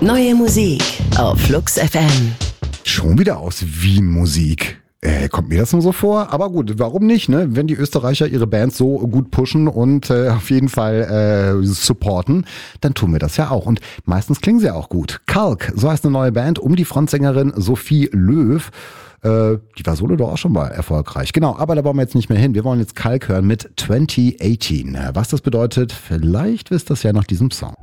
Neue Musik auf Flux FM. Schon wieder aus Wien Musik. Kommt mir das nur so vor? Aber gut, warum nicht, ne? Wenn die Österreicher ihre Bands so gut pushen und auf jeden Fall supporten, dann tun wir das ja auch. Und meistens klingen sie auch gut. Kalk, so heißt eine neue Band um die Frontsängerin Sophie Löw. Die war solo doch auch schon mal erfolgreich. Genau, aber da wollen wir jetzt nicht mehr hin. Wir wollen jetzt Kalk hören mit 2018. Was das bedeutet, vielleicht wisst ihr es ja nach diesem Song.